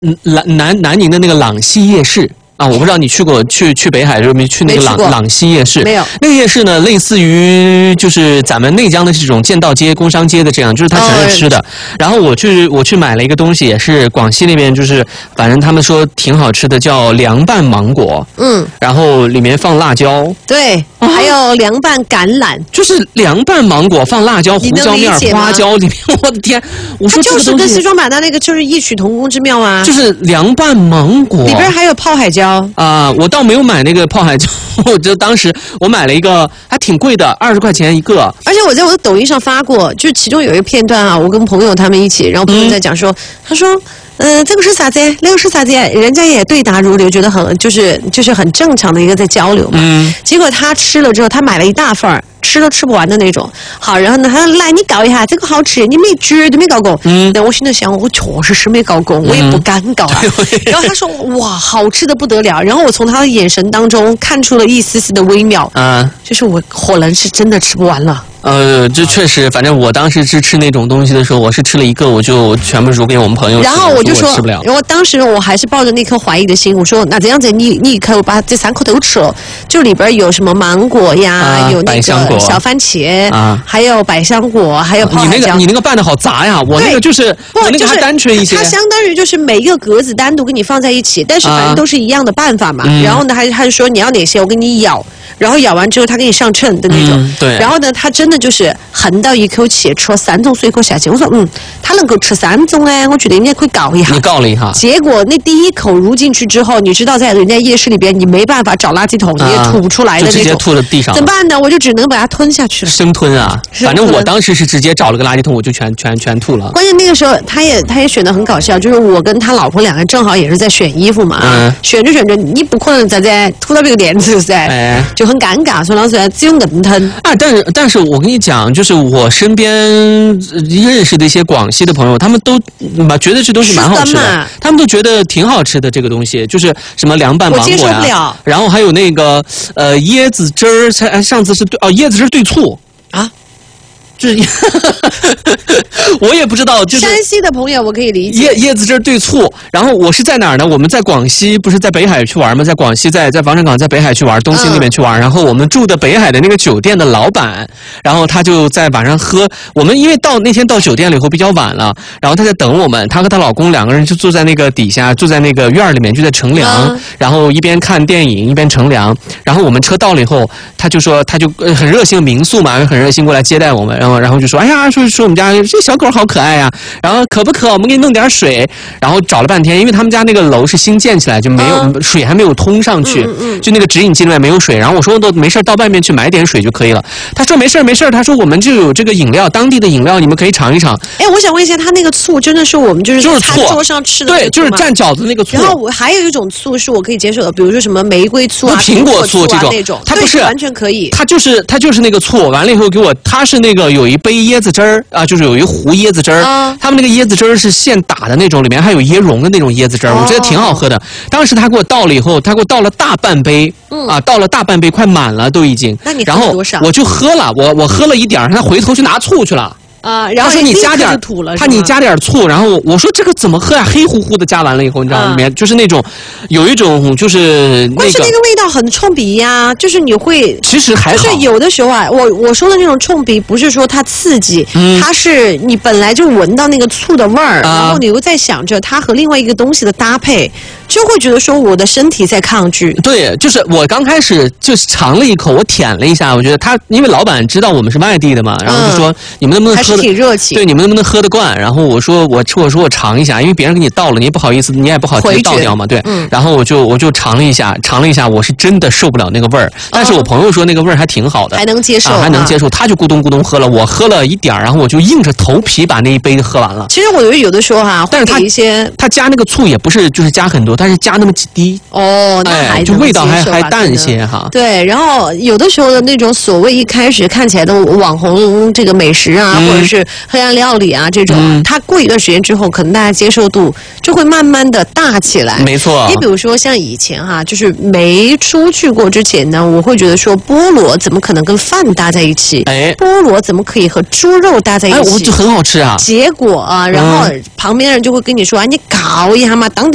南宁的那个朗西夜市。啊，我不知道你去北海的时候没去那个朗西夜市？ 没有。 那个夜市呢，类似于就是咱们内江的这种剑道街、工商街的这样，就是它全是吃的。然后我去买了一个东西，也是广西那边，就是反正他们说挺好吃的，叫凉拌芒果。然后里面放辣椒。 对，还有凉拌橄榄。 就是凉拌芒果放辣椒、胡椒面、花椒里面，我的天！我说这个就是跟西双版纳那个就是异曲同工之妙啊。 就是凉拌芒果里边还有泡海椒。 我倒没有买那个泡海椒，我就当时我买了一个，还挺贵的，20块钱一个。 而且我在我的抖音上发过，就其中有一个片段啊，我跟朋友他们一起，然后朋友在讲说，他说，这个是啥子？那个是啥子？人家也对答如流，觉得很就是很正常的一个在交流嘛。结果他吃了之后，他买了一大份儿。吃都吃不完的那种，好，然后呢，他说来你搞一下，这个好吃，你绝对没搞过。但我心里想，我确实是没搞过，我也不敢搞啊。然后他说哇，好吃的不得了。然后我从他的眼神当中看出了一丝丝的微妙，就是我可能是真的吃不完了。 这确实，反正我当时是吃那种东西的时候，我是吃了一个，我就全部煮给我们朋友吃。 然后我就说， 吃不了。 然后当时我还是抱着那颗怀疑的心，我说那这样子你一口把这3口都吃了，就里边有什么芒果呀，有那个小番茄还有百香果，还有泡海椒。 你那个拌的好杂呀，我那个就是我那个还单纯一些。 它相当于就是每一个格子单独给你放在一起，但是反正都是一样的办法嘛。然后呢，他就说你要哪些，我给你舀。然后舀完之后，他给你上秤的那种。 对。 然后呢，他真的就是横到一口气吃了3种水果下去。我说，他能够吃3种哎，我觉得应该可以告一下。 你告了一下。 结果那第一口入进去之后，你知道在人家夜市里边，你没办法找垃圾桶，你也吐不出来的那种。 就直接吐到地上。 怎么办呢？我就只能把它吞下去了。 生吞啊！反正我当时是直接找了个垃圾桶，我就全吐了。 关键那个时候，他也选得很搞笑，就是我跟他老婆2个正好也是在选衣服嘛。选着选着，你不可能在吐到别个脸子噻，就很尴尬。说老师只有硬吞啊！但是我跟你讲，就是我身边认识的一些广西的朋友，他们都觉得这东西蛮好吃的，他们都觉得挺好吃的。这个东西就是什么凉拌芒果呀， 我接受不了。 然后还有那个椰子汁儿，上次是椰子汁兑醋啊。就是我也不知道，就是山西的朋友我可以理解。 椰子汁兑醋，然后我是在哪儿呢？我们在广西，不是在北海去玩吗？在广西，在防城港，在北海去玩，东兴那边去玩。然后我们住的北海的那个酒店的老板，然后他就在晚上喝。我们因为那天到酒店了以后比较晚了，然后他在等我们。她和她老公2个人就坐在那个底下，坐在那个院里面，就在乘凉，然后一边看电影一边乘凉。然后我们车到了以后，他就很热心的民宿嘛，很热心过来接待我们，然后就说，哎呀，说我们家这小狗好可爱呀，然后渴不渴？我们给你弄点水。然后找了半天，因为他们家那个楼是新建起来，就没有水还没有通上去，就那个指引机里面没有水。然后我说都没事，到外面去买点水就可以了。他说没事，他说我们就有这个饮料，当地的饮料，你们可以尝一尝。 哎，我想问一下，他那个醋真的是我们就是餐桌上吃的？ 对，就是蘸饺子那个醋。 然后我还有一种醋是我可以接受的，比如说什么玫瑰醋啊、 苹果醋这那种， 它不是完全可以。 它就是那个醋，完了以后给我，它是那个有一杯椰子汁儿啊，就是有一壶椰子汁儿。他们那个椰子汁儿是现打的那种，里面还有椰蓉的那种椰子汁儿，我觉得挺好喝的。当时他给我倒了以后，他给我倒了大半杯，倒了大半杯，快满了都已经。 那你喝了多少？ 然后我就喝了，我喝了一点，他回头去拿醋去了。 然后他说你加点，你加点醋，然后我说这个怎么喝呀？黑乎乎的加完了以后，你知道里面就是那种有一种就是但是那个味道很冲鼻呀，就是你会其实还好， 就是有的时候啊，我说的那种冲鼻不是说它刺激，它是你本来就闻到那个醋的味儿，然后你又在想着它和另外一个东西的搭配，就会觉得说我的身体在抗拒。 对，就是我刚开始就是尝了一口，我舔了一下，我觉得他因为老板知道我们是外地的嘛，然后就说你们能不能喝。 挺热情， 对，你们能不能喝得惯？然后我说我尝一下，因为别人给你倒了，你也不好意思，你也不好直接倒掉嘛，对。然后我就尝了一下，我是真的受不了那个味儿。但是我朋友说那个味儿还挺好的， 还能接受， 还能接受。他就咕咚咕咚喝了，我喝了一点，然后我就硬着头皮把那一杯喝完了。 其实我觉得有的时候哈， 但是他加那个醋也不是就是加很多，他是加那么几滴。 那还就味道还淡一些哈。 对，然后有的时候的那种所谓一开始看起来的网红这个美食啊，或者是黑暗料理啊这种，它过一段时间之后，可能大家接受度就会慢慢的大起来。 没错。 你比如说像以前哈，就是没出去过之前呢，我会觉得说菠萝怎么可能跟饭搭在一起？菠萝怎么可以和猪肉搭在一起？ 我就很好吃啊。 结果啊，然后旁边人就会跟你说，你搞一下嘛，当